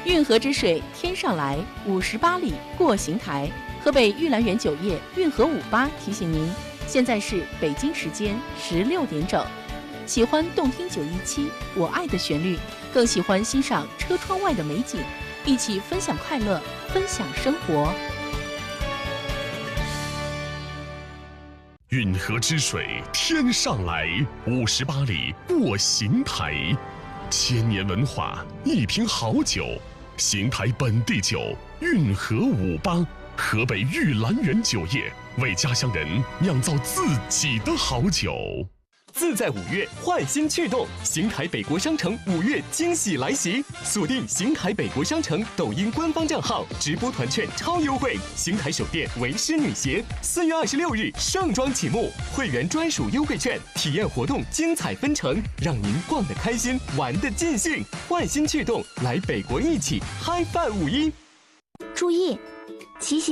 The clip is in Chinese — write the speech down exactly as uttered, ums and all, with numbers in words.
运河之水天上来，五十八里过邢台。河北玉兰园酒业运河五八提醒您，现在是北京时间十六点整。喜欢动听九一七我爱的旋律，更喜欢欣赏车窗外的美景，一起分享快乐，分享生活。 运河之水天上来，五十八里过邢台。千年文化，一瓶好酒，邢台本地酒，运河五八，河北玉兰园酒业为家乡人酿造自己的好酒。 自在五月，焕新祛动，邢台北国商城五月惊喜来袭！锁定邢台北国商城抖音官方账号，直播团券超优惠。邢台首店为师女鞋，四月二十六日盛装启幕，会员专属优惠券，体验活动精彩纷呈，让您逛得开心，玩得尽兴。焕新祛动，来北国一起嗨饭五一！ 注意，骑行